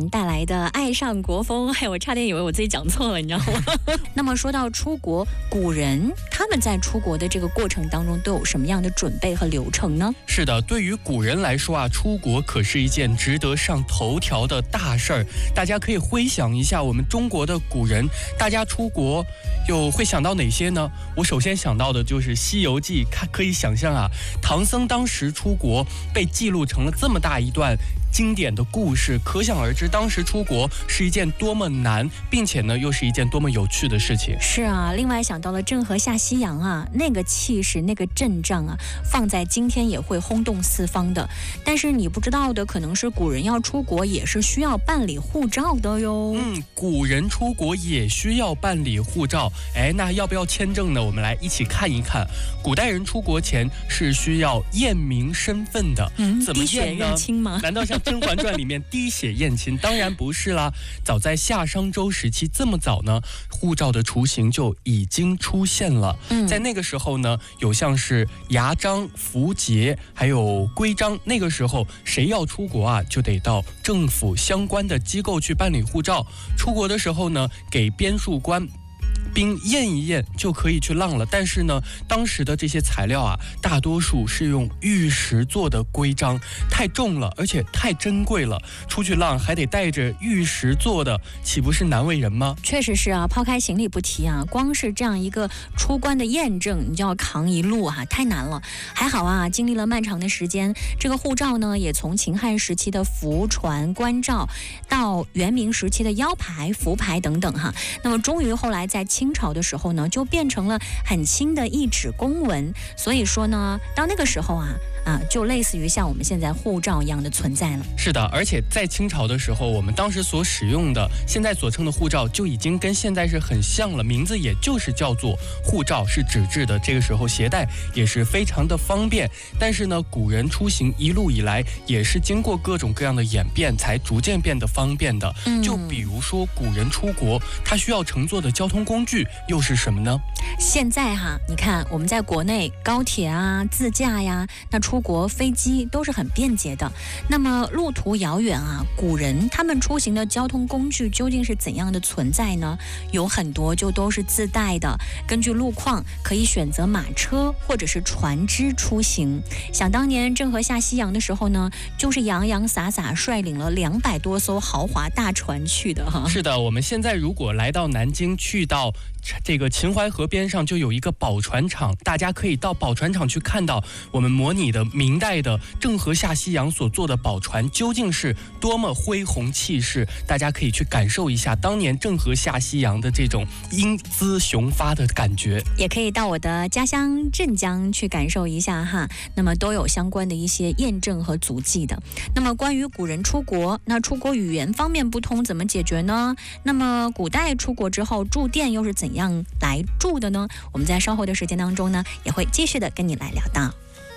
人带来的爱上国风，我差点以为我自己讲错了，你知道吗？那么说到出国，古人他们在出国的这个过程当中都有什么样的准备和流程呢？ 是的，对于古人来说啊，出国可是一件值得上头条的大事儿。大家可以回想一下我们中国的古人，大家出国又会想到哪些呢？我首先想到的就是《西游记》，可以想象啊，唐僧当时出国被记录成了这么大一段经典的故事，可想而知当时出国是一件多么难，并且呢又是一件多么有趣的事情。 是啊，另外想到了郑和下西洋啊，那个气势那个阵仗啊，放在今天也会轰动四方的。但是你不知道的可能是古人要出国也是需要办理护照的哟。 古人出国也需要办理护照，那要不要签证呢？我们来一起看一看。古代人出国前是需要验明身份的，怎么验呢？滴血认亲吗？ 难道像《甄嬛传》里面滴血验亲？当然不是啦。早在夏商周时期，这么早呢，护照的雏形就已经出现了。在那个时候呢，有像是牙章、符节，还有规章。那个时候谁要出国啊，就得到政府相关的机构去办理护照。出国的时候呢，给边戍官并验一验就可以去浪了。但是呢，当时的这些材料啊，大多数是用玉石做的规章，太重了，而且太珍贵了，出去浪还得带着玉石做的，岂不是难为人吗？ 确实是啊，抛开行李不提啊，光是这样一个出关的验证，你就要扛一路啊，太难了。还好啊，经历了漫长的时间，这个护照呢，也从秦汉时期的符传官照，到元明时期的腰牌、符牌等等哈。那么终于后来在清朝的时候呢，就变成了很轻的一纸公文。所以说呢，到那个时候就类似于像我们现在护照一样的存在了。 是的，而且在清朝的时候，我们当时所使用的现在所称的护照就已经跟现在是很像了，名字也就是叫做护照，是纸质的。这个时候携带也是非常的方便。但是呢，古人出行一路以来也是经过各种各样的演变，才逐渐变得方便的。就比如说古人出国，他需要乘坐的交通工具又是什么呢？ 现在你看我们在国内高铁啊、自驾呀，那出国飞机都是很便捷的。那么路途遥远古人他们出行的交通工具究竟是怎样的存在呢？有很多就都是自带的，根据路况可以选择马车或者是船只出行。想当年郑和下西洋的时候呢，就是洋洋洒洒率领了200多艘豪华大船去的哈。 是的，我们现在如果来到南京，去到这个秦淮河边上就有一个宝船厂，大家可以到宝船厂去看到我们模拟的明代的郑和下西洋所做的宝船究竟是多么恢宏气势，大家可以去感受一下当年郑和下西洋的这种英姿雄发的感觉。 也可以到我的家乡镇江去感受一下哈，那么都有相关的一些验证和足迹的。那么关于古人出国，那出国语言方面不通怎么解决呢？那么古代出国之后住店又是怎样来住的呢？我们在稍后的时间当中呢，也会继续的跟你来聊到。